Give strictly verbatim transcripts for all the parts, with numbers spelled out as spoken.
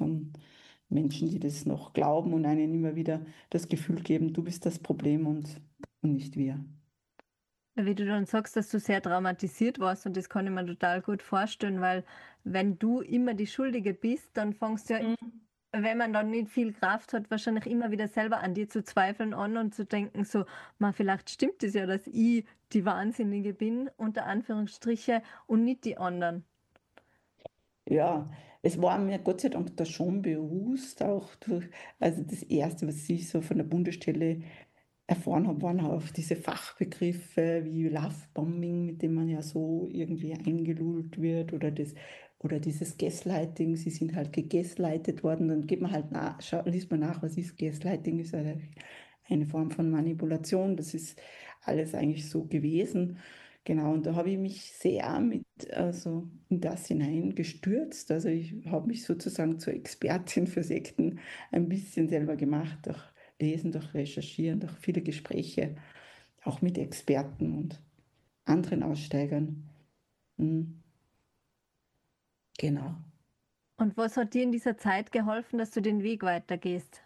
von Menschen, die das noch glauben und einen immer wieder das Gefühl geben, du bist das Problem und, und nicht wir. Wie du dann sagst, dass du sehr traumatisiert warst und das kann ich mir total gut vorstellen, weil wenn du immer die Schuldige bist, dann fängst du ja, Mhm. wenn man dann nicht viel Kraft hat, wahrscheinlich immer wieder selber an dir zu zweifeln an und zu denken, so, ma, vielleicht stimmt es ja, dass ich die Wahnsinnige bin, unter Anführungsstriche, und nicht die anderen. Ja, es war mir Gott sei Dank da schon bewusst, auch durch, also das Erste, was ich so von der Bundesstelle erfahren habe, waren auch diese Fachbegriffe wie Lovebombing, mit dem man ja so irgendwie eingelullt wird, oder das, oder dieses Gaslighting, sie sind halt gegaslightet worden, dann geht man halt nach, schau, liest man nach, was ist Gaslighting, ist eine, eine Form von Manipulation, das ist alles eigentlich so gewesen. Genau, und da habe ich mich sehr mit, also in das hineingestürzt. Also ich habe mich sozusagen zur Expertin für Sekten ein bisschen selber gemacht, durch Lesen, durch Recherchieren, durch viele Gespräche, auch mit Experten und anderen Aussteigern. Mhm, genau. Und was hat dir in dieser Zeit geholfen, dass du den Weg weitergehst?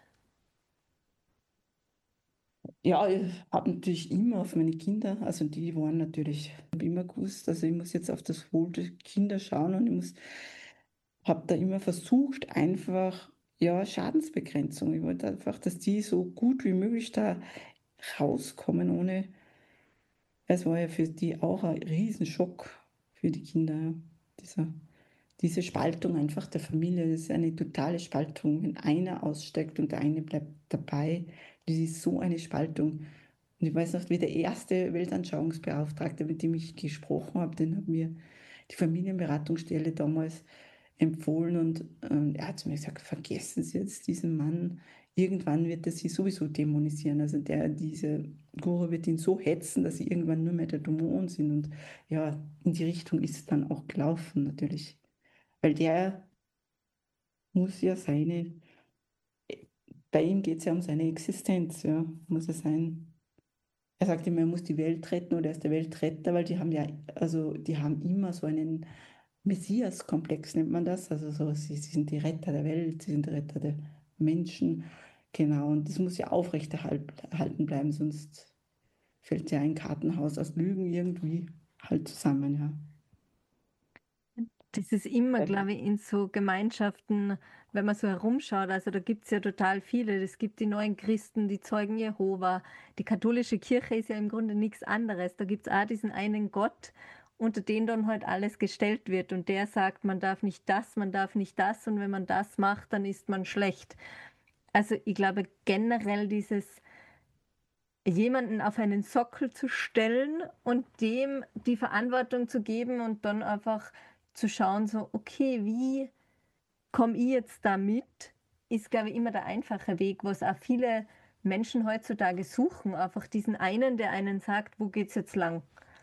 Ja, ich habe natürlich immer auf meine Kinder, also die waren natürlich, ich habe immer gewusst, also ich muss jetzt auf das Wohl der Kinder schauen und ich muss, habe da immer versucht, einfach, ja, Schadensbegrenzung. Ich wollte einfach, dass die so gut wie möglich da rauskommen, ohne, es war ja für die auch ein Riesenschock für die Kinder, ja, dieser diese Spaltung einfach der Familie, das ist eine totale Spaltung. Wenn einer aussteigt und der eine bleibt dabei, das ist so eine Spaltung. Und ich weiß noch, wie der erste Weltanschauungsbeauftragte, mit dem ich gesprochen habe, den hat mir die Familienberatungsstelle damals empfohlen und ähm, er hat zu mir gesagt, vergessen Sie jetzt diesen Mann, irgendwann wird er Sie sowieso dämonisieren. Also der, diese Guru wird ihn so hetzen, dass Sie irgendwann nur mehr der Dämon sind. Und ja, in die Richtung ist es dann auch gelaufen, natürlich. Weil der muss ja seine, bei ihm geht es ja um seine Existenz, ja, muss er sein. Er sagt immer, er muss die Welt retten oder er ist der Weltretter, weil die haben ja, also die haben immer so einen Messias-Komplex, nennt man das. Also so, sie, sie sind die Retter der Welt, sie sind die Retter der Menschen. Genau, und das muss ja aufrechterhalten bleiben, sonst fällt ja ein Kartenhaus aus Lügen irgendwie halt zusammen, ja. Das ist immer, glaube ich, in so Gemeinschaften, wenn man so herumschaut, also da gibt es ja total viele. Es gibt die neuen Christen, die Zeugen Jehova. Die katholische Kirche ist ja im Grunde nichts anderes. Da gibt es auch diesen einen Gott, unter den dann halt alles gestellt wird. Und der sagt, man darf nicht das, man darf nicht das. Und wenn man das macht, dann ist man schlecht. Also ich glaube generell dieses jemanden auf einen Sockel zu stellen und dem die Verantwortung zu geben und dann einfach zu schauen, so, okay, wie komme ich jetzt da mit, ist, glaube ich, immer der einfache Weg, was auch viele Menschen heutzutage suchen. Einfach diesen einen, der einen sagt, wo geht's jetzt lang?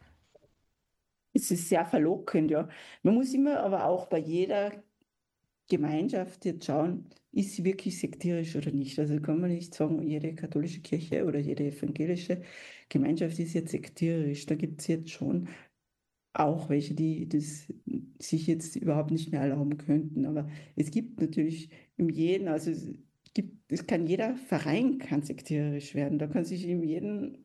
Es ist sehr verlockend, ja. Man muss immer aber auch bei jeder Gemeinschaft jetzt schauen, ist sie wirklich sektierisch oder nicht. Also kann man nicht sagen, jede katholische Kirche oder jede evangelische Gemeinschaft ist jetzt sektierisch. Da gibt es jetzt schon auch welche, die das sich jetzt überhaupt nicht mehr erlauben könnten. Aber es gibt natürlich in jedem, also es gibt, es kann jeder Verein kann sektierisch werden. Da kann sich in jedem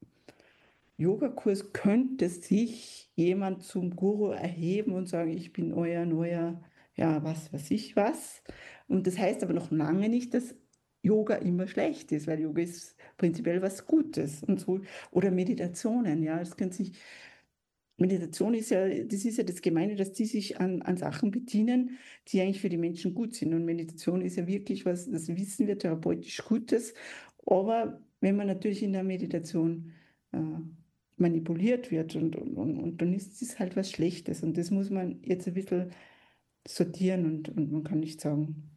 Yogakurs könnte sich jemand zum Guru erheben und sagen, ich bin euer neuer, ja, was weiß ich was. Und das heißt aber noch lange nicht, dass Yoga immer schlecht ist, weil Yoga ist prinzipiell was Gutes und so. Oder Meditationen, ja, das kann sich, Meditation ist ja, das ist ja das Gemeine, dass die sich an, an Sachen bedienen, die eigentlich für die Menschen gut sind. Und Meditation ist ja wirklich was, das wissen wir, therapeutisch Gutes. Aber wenn man natürlich in der Meditation äh, manipuliert wird und, und, und, und dann ist es halt was Schlechtes. Und das muss man jetzt ein bisschen sortieren und, und man kann nicht sagen,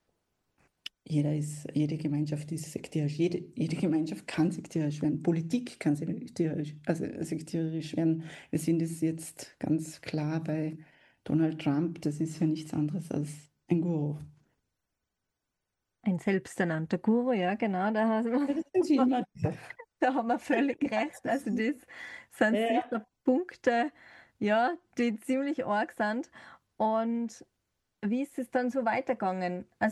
jeder ist, jede Gemeinschaft ist sektierisch. Jede, jede Gemeinschaft kann sektierisch werden. Politik kann sektierisch, also sektierisch werden. Wir sehen das jetzt ganz klar bei Donald Trump. Das ist ja nichts anderes als ein Guru. Ein selbsternannter Guru, ja, genau, da hast Ja, das sind sie du, immer. da haben wir völlig recht. Also das sind Ja, sicher Punkte, ja, die ziemlich arg sind. Und wie ist es dann so weitergegangen?